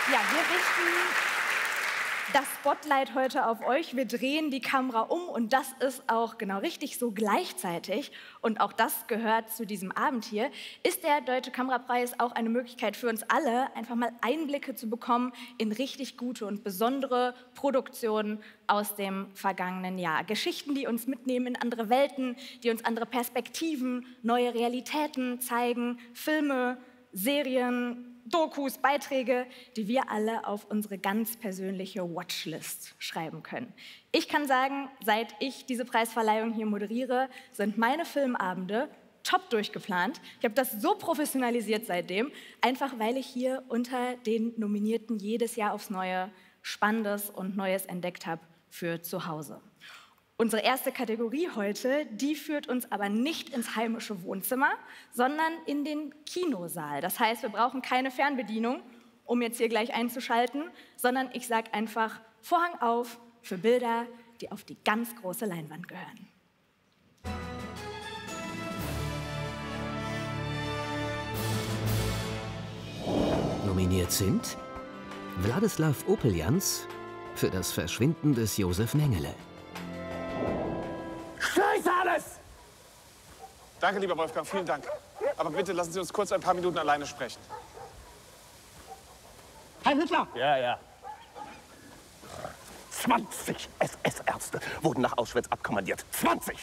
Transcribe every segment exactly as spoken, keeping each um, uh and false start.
Ja, wir richten das Spotlight heute auf euch. Wir drehen die Kamera um und das ist auch genau richtig so gleichzeitig. Und auch das gehört zu diesem Abend hier. Ist der Deutsche Kamerapreis auch eine Möglichkeit für uns alle, einfach mal Einblicke zu bekommen in richtig gute und besondere Produktionen aus dem vergangenen Jahr. Geschichten, die uns mitnehmen in andere Welten, die uns andere Perspektiven, neue Realitäten zeigen, Filme, Serien, Dokus, Beiträge, die wir alle auf unsere ganz persönliche Watchlist schreiben können. Ich kann sagen, seit ich diese Preisverleihung hier moderiere, sind meine Filmabende top durchgeplant. Ich habe das so professionalisiert seitdem, einfach weil ich hier unter den Nominierten jedes Jahr aufs Neue Spannendes und Neues entdeckt habe für zu Hause. Unsere erste Kategorie heute, die führt uns aber nicht ins heimische Wohnzimmer, sondern in den Kinosaal. Das heißt, wir brauchen keine Fernbedienung, um jetzt hier gleich einzuschalten, sondern ich sage einfach Vorhang auf für Bilder, die auf die ganz große Leinwand gehören. Nominiert sind Wladislaw Opeljans für das Verschwinden des Josef Mengele. Scheiße alles! Danke, lieber Wolfgang, vielen Dank. Aber bitte lassen Sie uns kurz ein paar Minuten alleine sprechen. Herr Hitler! Ja, ja. zwanzig S S-Ärzte wurden nach Auschwitz abkommandiert. zwanzig!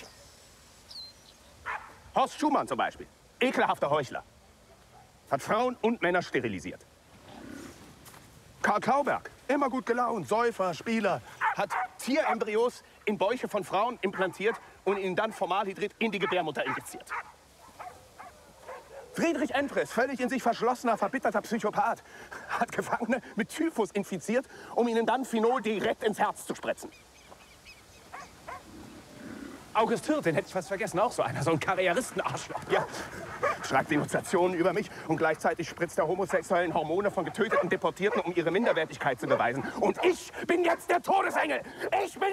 Horst Schumann zum Beispiel. Ekelhafter Heuchler. Hat Frauen und Männer sterilisiert. Karl Klauberg, immer gut gelaunt, Säufer, Spieler, hat Tierembryos in Bäuche von Frauen implantiert und ihnen dann Formaldehyd in die Gebärmutter injiziert. Friedrich Endres, völlig in sich verschlossener, verbitterter Psychopath, hat Gefangene mit Typhus infiziert, um ihnen dann Phenol direkt ins Herz zu spritzen. August Hirt, den hätte ich fast vergessen, auch so einer, so ein Karrieristen-Arschloch. Ja, schreibt Denunziationen über mich und gleichzeitig spritzt er Homosexuellen Hormone von getöteten Deportierten, um ihre Minderwertigkeit zu beweisen. Und ich bin jetzt der Todesengel! Ich bin